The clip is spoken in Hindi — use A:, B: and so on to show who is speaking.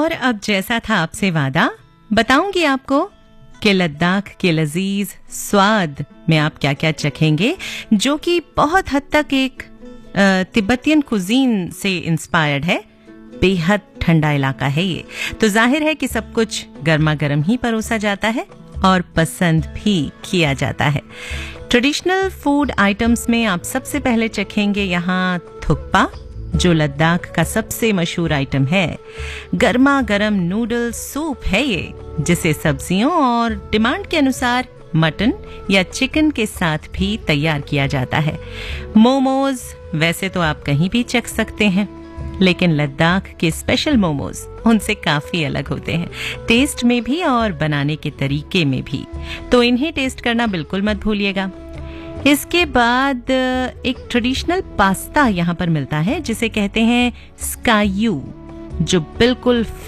A: और अब जैसा था आपसे वादा, बताऊंगी आपको कि लद्दाख के लजीज स्वाद में आप क्या क्या चखेंगे, जो कि बहुत हद तक एक तिब्बतियन कुजीन से इंस्पायर्ड है। बेहद ठंडा इलाका है ये, तो जाहिर है कि सब कुछ गर्मा गर्म ही परोसा जाता है और पसंद भी किया जाता है। ट्रेडिशनल फूड आइटम्स में आप सबसे पहले चखेंगे यहाँ थुक्पा, जो लद्दाख का सबसे मशहूर आइटम है। गर्मा गर्म नूडल सूप है ये, जिसे सब्जियों और डिमांड के अनुसार मटन या चिकन के साथ भी तैयार किया जाता है। मोमोज वैसे तो आप कहीं भी चख सकते हैं, लेकिन लद्दाख के स्पेशल मोमोज उनसे काफी अलग होते हैं, टेस्ट में भी और बनाने के तरीके में भी। तो इन्हें टेस्ट करना बिल्कुल मत भूलिएगा। इसके बाद एक ट्रेडिशनल पास्ता यहाँ पर मिलता है, जिसे कहते हैं स्कायू, जो बिल्कुल